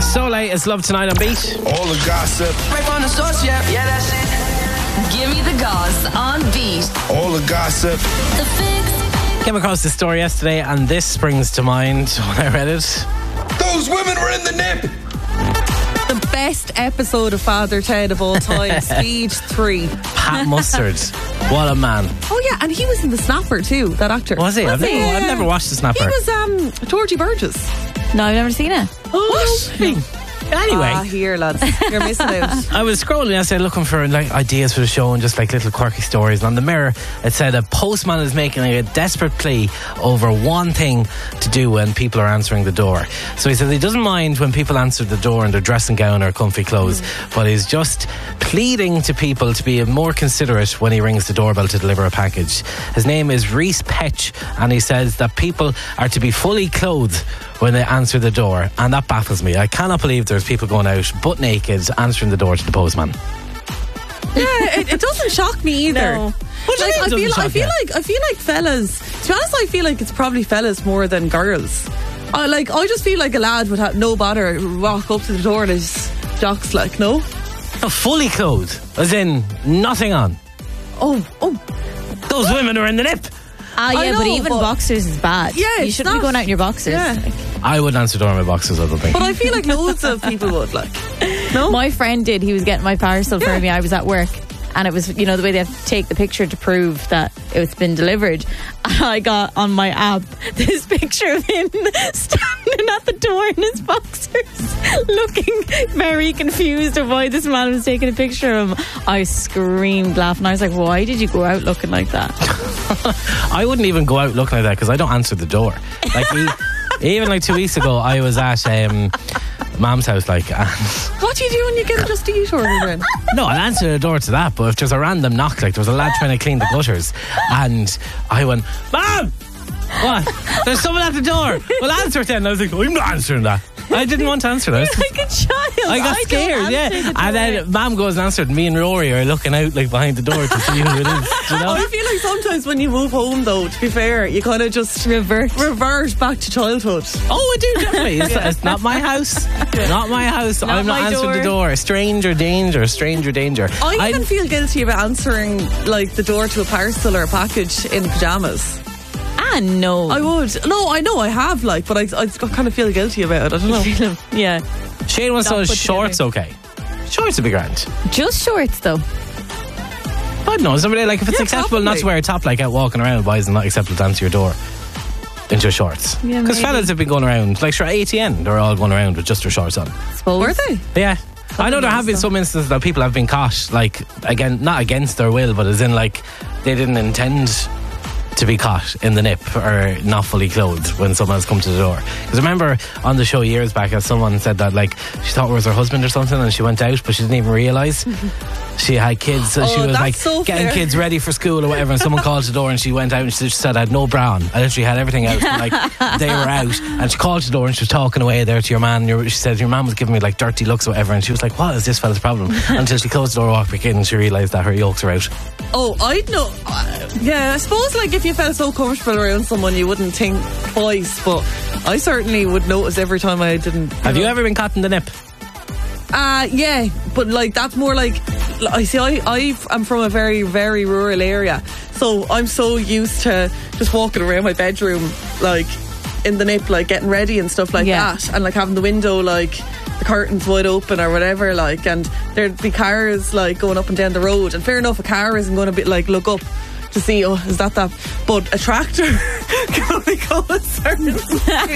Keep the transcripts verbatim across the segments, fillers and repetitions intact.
So late, it's Love Tonight on Beat. All the gossip. Right from the source, yeah, yeah, that's it. Give me the goss on Beat. All the gossip. The Fix. Came across this story yesterday, and this springs to mind when I read it. Those women were in the nip. The best episode of Father Ted of all time, Speed three. Pat Mustard. What a man. Oh yeah, and he was in The Snapper too, that actor. Was he? I've, he? never, I've Yeah. never watched The Snapper. He was um, Georgie Burgess. No, I've never seen it. What? Anyway. Ah, here, lads. You're missing out. I was scrolling yesterday looking for like ideas for the show and just like little quirky stories. And on the Mirror, it said a postman is making a desperate plea over one thing to do when people are answering the door. So he says he doesn't mind when people answer the door in their dressing gown or comfy clothes, mm. but he's just pleading to people to be more considerate when he rings the doorbell to deliver a package. His name is Reese Petch, and he says that people are to be fully clothed when they answer the door, and that baffles me. I cannot believe there's people going out butt naked answering the door to the postman. Yeah, it, it doesn't shock me either. No. What Like, do you I mean feel, doesn't I shock feel you? like, I feel like fellas. To be honest, I feel like it's probably fellas more than girls. I like, I just feel like a lad would have no bother walk up to the door and his jocks like no. Oh, fully clothed, as in nothing on. Oh, oh, Those women are in the nip. Ah, yeah, I but know, even but- boxers is bad. Yeah, you it's shouldn't be not- going out in your boxers. yeah. Like, I wouldn't answer the door in my boxes, I don't think. But I feel like loads of people would like. No, my friend did. He was getting my parcel for me. I was at work, and it was, you know, the way they have to take the picture to prove that it's been delivered. And I got on my app this picture of him standing at the door in his boxers, looking very confused of why this man was taking a picture of him. I screamed laughing. I was like, why did you go out looking like that? I wouldn't even go out looking like that because I don't answer the door. Like he, even like two weeks ago, I was at um, Mom's house, like, and what do you do when you get a Just Eat order then? no, I'll answer the door to that. But if there's a random knock, like there was a lad trying to clean the gutters, and I went, "Mom, what? There's someone at the door." Well, answer it then. I was like, "I'm not answering that." I didn't want to answer that. Like a child. I got don't scared, yeah. answer the And then door. Mom goes and answered. Me and Rory are looking out like behind the door to see who it is. You know? I feel like sometimes when you move home, though, to be fair, you kind of just revert. revert back to childhood. Oh, I do definitely. It's, it's not my house. Not my house. I'm not my answering the door. door. Stranger danger. Stranger danger. I even feel guilty about answering like the door to a parcel or a package in pajamas. Ah, no. I would. No, I know I have, like, but I, I kind of feel guilty about it. I don't know. yeah. Shane wants Not those put shorts. Okay, shorts would be grand. Just shorts, though. I don't know. Somebody like if it's Yeah, acceptable not probably. to wear a top like out walking around, why is it not acceptable to answer your door in just shorts? Yeah, Because maybe. fellas have been going around, like sure, A T N, they're all going around with just their shorts on. Suppose. Were they? Yeah. I know there have been some instances that people have been caught, like, again, not against their will, but as in, like, they didn't intend to be caught in the nip or not fully clothed when someone has come to the door. Because I remember on the show years back, as someone said that, like, she thought it was her husband or something and she went out, but she didn't even realise she had kids. So Oh, she was, that's like, so getting fair. kids ready for school or whatever, and someone called to the door and she went out and she said, I had no bra on. I literally had everything out. Like, they were out. And she called to the door and she was talking away there to your man. Your, she said, your man was giving me, like, dirty looks or whatever. And she was like, what is this fella's problem? Until she closed the door, walked back in, and she realised that her yolks are out. Oh, I'd know. Uh, yeah, I suppose, like, if you felt so comfortable around someone, you wouldn't think twice, but I certainly would notice every time I didn't. Have you ever been caught in the nip? Uh, yeah, but like that's more like I see. I I am from a very very rural area, so I'm so used to just walking around my bedroom like in the nip, like getting ready and stuff like Yeah. that, and like having the window like the curtains wide open or whatever, like, and there'd be cars like going up and down the road, and fair enough, a car isn't going to be like look up to see, oh, is that that? But a tractor can only go a certain speed.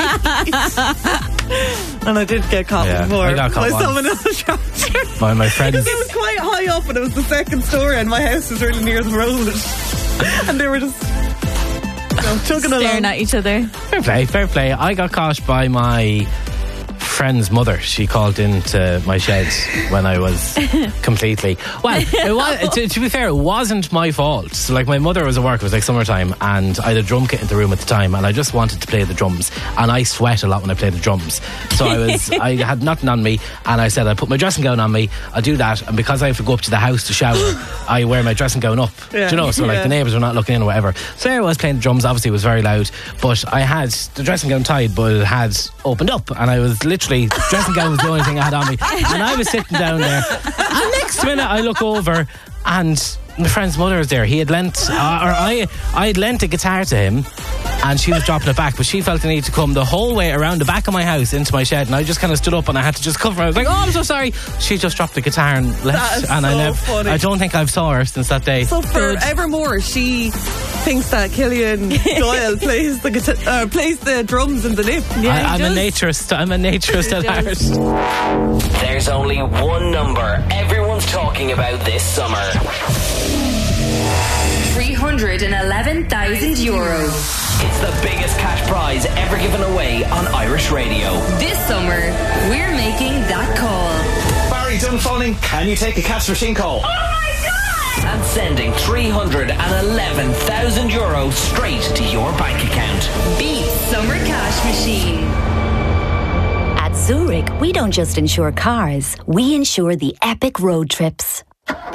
And I did get caught Yeah, before I got caught by once. someone else's tractor. By my friends. Because it was quite high up and it was the second story and my house was really near the road. And they were just, you know, chugging Staring along. at each other. Fair play, fair play. I got caught by my friend's mother. She called into my shed when I was completely well it was, to, to be fair, it wasn't my fault. So like my mother was at work, it was like summertime, and I had a drum kit in the room at the time, and I just wanted to play the drums, and I sweat a lot when I play the drums, so I was I had nothing on me, and I said I put my dressing gown on me, I'll do that, and because I have to go up to the house to shower, I wear my dressing gown up. Yeah. Do you know, so like Yeah. the neighbours were not looking in or whatever. So there I was playing the drums, obviously it was very loud, but I had the dressing gown tied, but it had opened up, and I was literally literally, dressing gown was the only thing I had on me. And I was sitting down there. And next minute I look over and my friend's mother was there. He had lent, uh, or I, I had lent a guitar to him, and she was dropping it back, but she felt the need to come the whole way around the back of my house into my shed, and I just kind of stood up and I had to just cover her. I was like, oh, I'm so sorry. She just dropped the guitar and left. That is and so I never, funny. I don't think I've saw her since that day. So forevermore, she thinks that Killian Doyle plays the guitar, uh, plays the drums in the nip. I, I'm a naturist. I'm a naturist at heart. There's only one number everyone's talking about this summer. three hundred eleven thousand euro. It's the biggest cash prize ever given away on Irish radio. This summer, we're making that call. Barry Dunfalling, can you take a cash machine call? Oh my God! And sending three hundred eleven thousand euro straight to your bank account. Beat Summer Cash Machine. At Zurich, we don't just insure cars, we insure the epic road trips.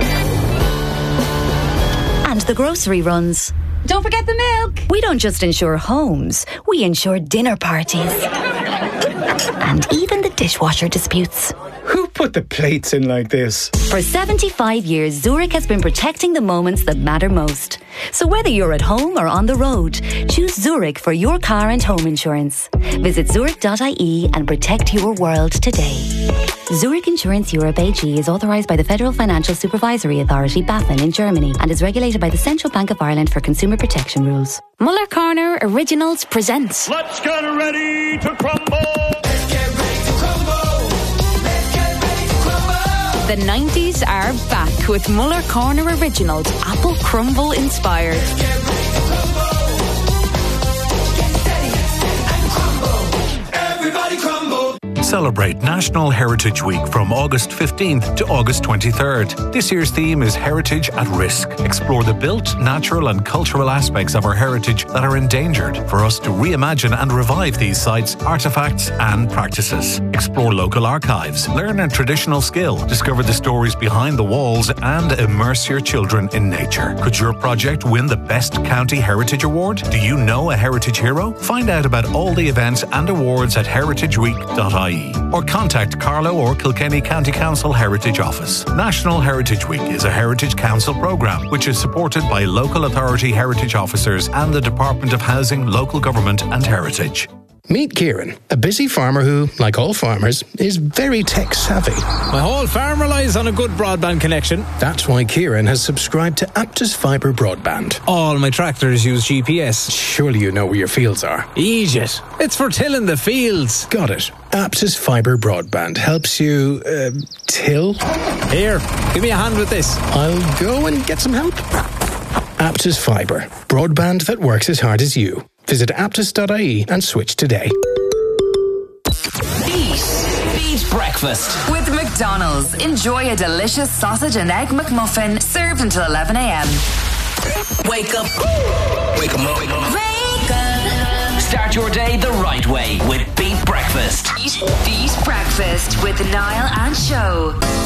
And the grocery runs. Don't forget the milk. We don't just insure homes, we insure dinner parties. And even the dishwasher disputes. Who put the plates in like this? For seventy-five years, Zurich has been protecting the moments that matter most. So whether you're at home or on the road, choose Zurich for your car and home insurance. Visit zurich dot I E and protect your world today. Zurich Insurance Europe A G is authorised by the Federal Financial Supervisory Authority, BaFin, in Germany, and is regulated by the Central Bank of Ireland for consumer protection rules. Muller Corner Originals presents. Let's get ready to crumble. Let's get ready to crumble. Let's get ready to crumble. The nineties are back with Muller Corner Originals, Apple Crumble inspired. Let's get ready to crumble. Get steady and crumble. Everybody crumble. Celebrate National Heritage Week from August fifteenth to August twenty-third. This year's theme is Heritage at Risk. Explore the built, natural and cultural aspects of our heritage that are endangered for us to reimagine and revive these sites, artefacts and practices. Explore local archives, learn a traditional skill, discover the stories behind the walls and immerse your children in nature. Could your project win the Best County Heritage Award? Do you know a heritage hero? Find out about all the events and awards at heritage week dot I E or contact Carlow or Kilkenny County Council Heritage Office. National Heritage Week is a Heritage Council programme which is supported by local authority heritage officers and the Department of Housing, Local Government and Heritage. Meet Kieran, a busy farmer who, like all farmers, is very tech savvy. My whole farm relies on a good broadband connection. That's why Kieran has subscribed to Aptus Fibre Broadband. All my tractors use G P S. Surely you know where your fields are. Egypt. It's for tilling the fields. Got it. Aptus Fibre Broadband helps you, uh, till? Here, give me a hand with this. I'll go and get some help. Aptus Fibre. Broadband that works as hard as you. Visit aptus dot I E and switch today. Beat. Beat breakfast. With McDonald's, enjoy a delicious sausage and egg McMuffin served until eleven a.m. Wake up. Wake 'em up. Wake up. Start your day the right way with Beat Breakfast. Beat, Beat Breakfast with Niall and Show.